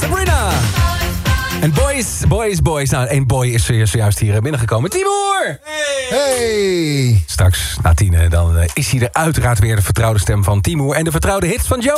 Sabrina. En boys. Nou, één boy is zojuist hier binnengekomen. Timur! Hey! Straks na 10 dan is hij er uiteraard weer de vertrouwde stem van Timur. En de vertrouwde hits van Joe.